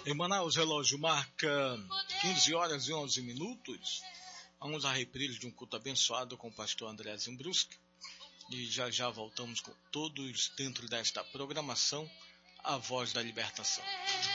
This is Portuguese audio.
Em Manaus, o relógio marca 15 horas e 11 minutos. Vamos à reprise de um culto abençoado com o pastor André Zimbruski. E já voltamos com todos dentro desta programação, A Voz da Libertação.